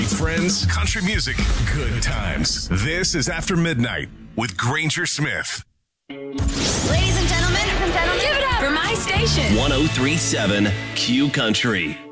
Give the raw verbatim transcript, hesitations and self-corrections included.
meets friends, country music, good times. This is After Midnight with Granger Smith. Ladies and gentlemen, give it up for my station. one oh three point seven Q Country.